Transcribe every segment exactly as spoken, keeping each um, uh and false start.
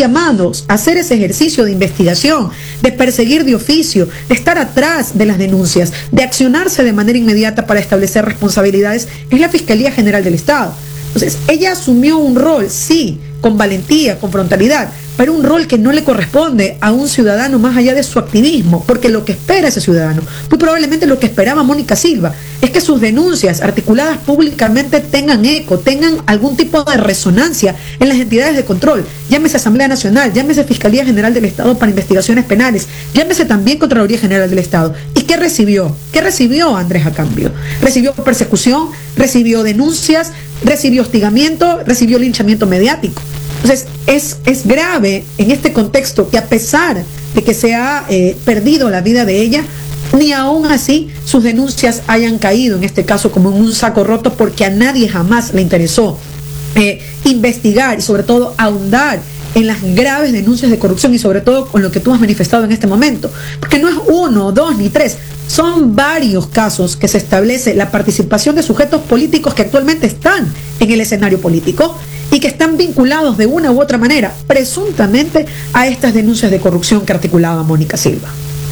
llamados a hacer ese ejercicio de investigación, de perseguir de oficio, de estar atrás de las denuncias, de accionarse de manera inmediata para establecer responsabilidades, es la Fiscalía General del Estado. Entonces, ella asumió un rol, sí, con valentía, con frontalidad, pero un rol que no le corresponde a un ciudadano más allá de su activismo, porque lo que espera ese ciudadano, muy probablemente lo que esperaba Mónica Silva, es que sus denuncias articuladas públicamente tengan eco, tengan algún tipo de resonancia en las entidades de control, llámese Asamblea Nacional, llámese Fiscalía General del Estado para investigaciones penales, llámese también Contraloría General del Estado. ¿Y qué recibió? ¿Qué recibió Andrés a cambio? Recibió persecución, recibió denuncias, recibió hostigamiento, recibió linchamiento mediático. Entonces, es, es grave en este contexto que a pesar de que se ha eh, perdido la vida de ella, ni aún así sus denuncias hayan caído, en este caso, como en un saco roto, porque a nadie jamás le interesó eh, investigar y sobre todo ahondar en las graves denuncias de corrupción y sobre todo con lo que tú has manifestado en este momento. Porque no es uno, dos ni tres, son varios casos que se establece la participación de sujetos políticos que actualmente están en el escenario político y que están vinculados de una u otra manera, presuntamente, a estas denuncias de corrupción que articulaba Mónica Silva.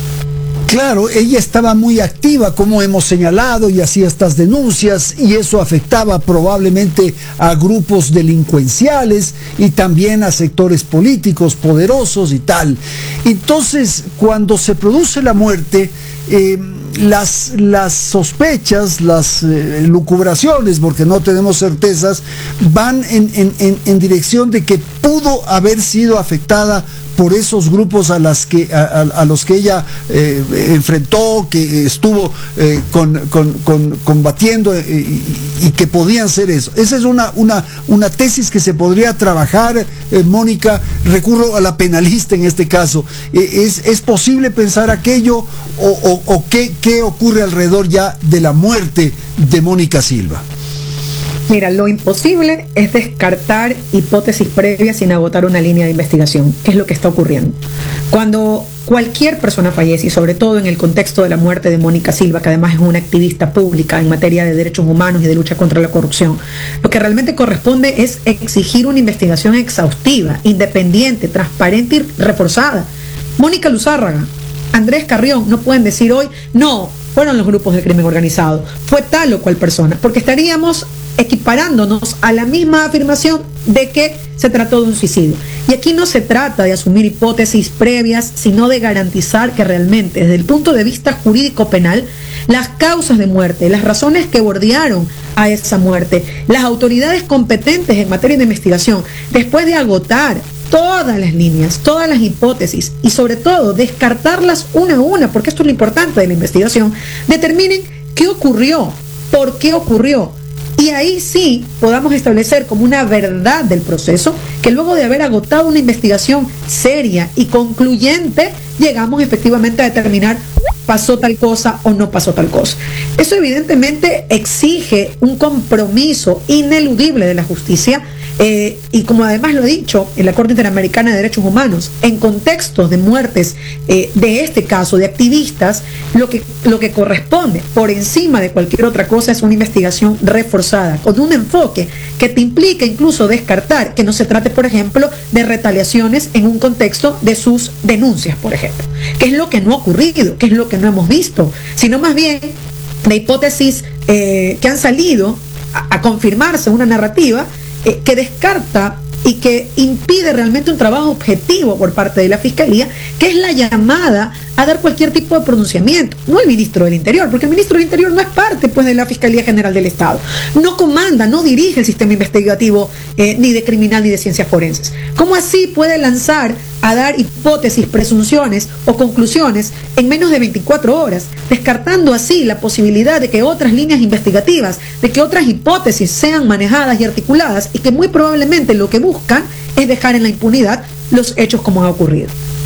Claro, ella estaba muy activa, como hemos señalado, y hacía estas denuncias, y eso afectaba probablemente a grupos delincuenciales y también a sectores políticos poderosos y tal. Entonces, cuando se produce la muerte, eh, las, las sospechas, las eh, lucubraciones, porque no tenemos certezas, van en, en, en, en dirección de que pudo haber sido afectada por esos grupos a, las que, a, a, a los que ella eh, enfrentó, que estuvo eh, con, con, con, combatiendo eh, y, y que podían ser eso. Esa es una, una, una tesis que se podría trabajar, eh, Mónica. Recurro a la penalista en este caso. Eh, ¿es, ¿Es posible pensar aquello o, o, o qué, qué ocurre alrededor ya de la muerte de Mónica Silva? Mira, lo imposible es descartar hipótesis previas sin agotar una línea de investigación, que es lo que está ocurriendo. Cuando cualquier persona fallece, y sobre todo en el contexto de la muerte de Mónica Silva, que además es una activista pública en materia de derechos humanos y de lucha contra la corrupción, lo que realmente corresponde es exigir una investigación exhaustiva, independiente, transparente y reforzada. Mónica Luzárraga, Andrés Carrión no pueden decir hoy, no, fueron los grupos del crimen organizado, fue tal o cual persona, porque estaríamos equiparándonos a la misma afirmación de que se trató de un suicidio. Y aquí no se trata de asumir hipótesis previas, sino de garantizar que realmente, desde el punto de vista jurídico penal, las causas de muerte, las razones que bordearon a esa muerte, las autoridades competentes en materia de investigación, después de agotar todas las líneas, todas las hipótesis y sobre todo descartarlas una a una, porque esto es lo importante de la investigación, determinen qué ocurrió, por qué ocurrió. Y ahí sí podamos establecer como una verdad del proceso que luego de haber agotado una investigación seria y concluyente, llegamos efectivamente a determinar pasó tal cosa o no pasó tal cosa. Eso evidentemente exige un compromiso ineludible de la justicia eh, y como además lo he dicho en la Corte Interamericana de Derechos Humanos, en contextos de muertes eh, de este caso, de activistas, lo que, lo que corresponde por encima de cualquier otra cosa es una investigación reforzada, con un enfoque que te implica incluso descartar que no se trate, por ejemplo, de retaliaciones en un contexto de sus denuncias, por ejemplo, que es lo que no ha ocurrido, que es lo que no hemos visto, sino más bien de hipótesis eh, que han salido a, a confirmarse una narrativa eh, que descarta y que impide realmente un trabajo objetivo por parte de la Fiscalía, que es la llamada a dar cualquier tipo de pronunciamiento, no el ministro del Interior, porque el ministro del Interior no es parte pues de la Fiscalía General del Estado, no comanda, no dirige el sistema investigativo eh, ni de criminal ni de ciencias forenses. ¿Cómo así puede lanzar a dar hipótesis, presunciones o conclusiones en menos de veinticuatro horas, descartando así la posibilidad de que otras líneas investigativas, de que otras hipótesis sean manejadas y articuladas y que muy probablemente lo que buscan es dejar en la impunidad los hechos como ha ocurrido?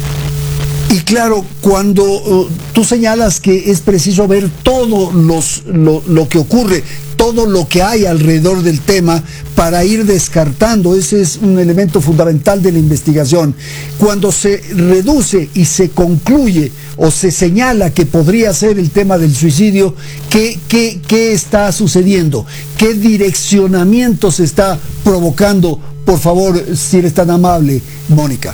Y claro, cuando uh, tú señalas que es preciso ver todo los, lo, lo que ocurre, todo lo que hay alrededor del tema para ir descartando, ese es un elemento fundamental de la investigación. Cuando se reduce y se concluye o se señala que podría ser el tema del suicidio, ¿qué, qué, qué está sucediendo? ¿Qué direccionamiento se está provocando? Por favor, si eres tan amable, Mónica.